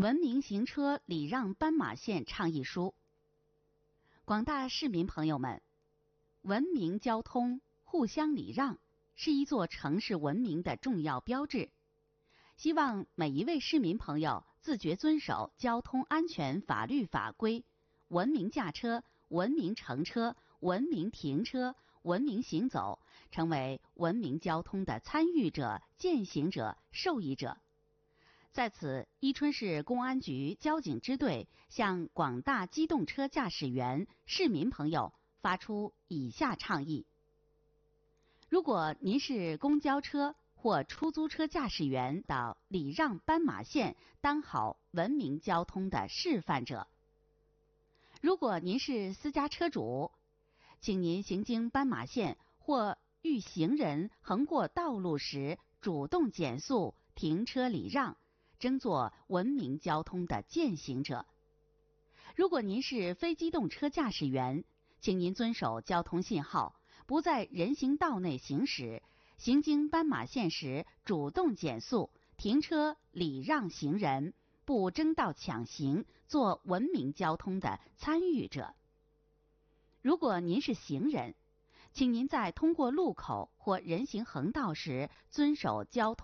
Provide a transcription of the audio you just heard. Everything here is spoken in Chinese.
文明行车礼让斑马线倡议书。广大市民朋友们，文明交通、互相礼让是一座城市文明的重要标志。希望每一位市民朋友自觉遵守交通安全法律法规，文明驾车、文明乘车、文明停车、文明行走，成为文明交通的参与者、践行者、受益者。在此，伊春市公安局交警支队向广大机动车驾驶员、市民朋友发出以下倡议：如果您是公交车或出租车驾驶员的礼让斑马线，当好文明交通的示范者；如果您是私家车主，请您行经斑马线或遇行人横过道路时主动减速、停车礼让，争做文明交通的践行者。如果您是非机动车驾驶员，请您遵守交通信号，不在人行道内行驶，行经斑马线时主动减速、停车礼让行人，不争道抢行，做文明交通的参与者。如果您是行人，请您在通过路口或人行横道时遵守交通